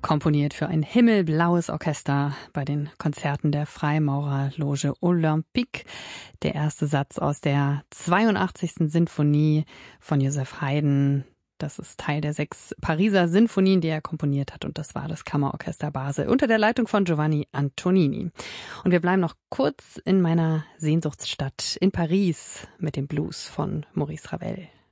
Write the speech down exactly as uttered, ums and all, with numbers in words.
komponiert für ein himmelblaues Orchester bei den Konzerten der Freimaurerloge Olympique. Der erste Satz aus der zweiundachtzigsten Sinfonie von Joseph Haydn. Das ist Teil der sechs Pariser Sinfonien, die er komponiert hat. Und das war das Kammerorchester Basel unter der Leitung von Giovanni Antonini. Und wir bleiben noch kurz in meiner Sehnsuchtsstadt in Paris mit dem Blues von Maurice Ravel.